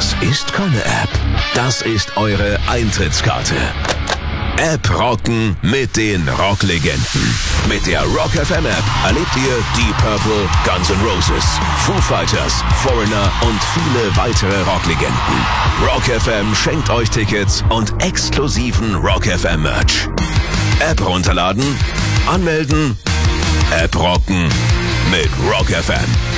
Das ist keine App. Das ist eure Eintrittskarte. App rocken mit den Rocklegenden. Mit der Rock FM App erlebt ihr Deep Purple, Guns N' Roses, Foo Fighters, Foreigner und viele weitere Rocklegenden. Rock FM schenkt euch Tickets und exklusiven Rock FM Merch. App runterladen, anmelden, App rocken mit Rock FM.